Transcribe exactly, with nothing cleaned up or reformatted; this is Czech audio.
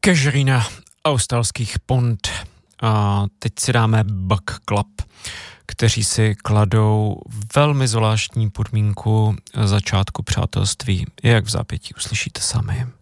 Kežrina australských Pond. A teď si dáme Buck Club, kteří si kladou velmi zvláštní podmínku začátku přátelství, jak v zápětí uslyšíte sami.